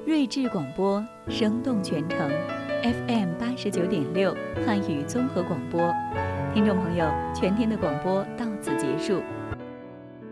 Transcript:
睿智广播，生动全程 FM89.6汉语综合广播。听众朋友，全天的广播到此结束。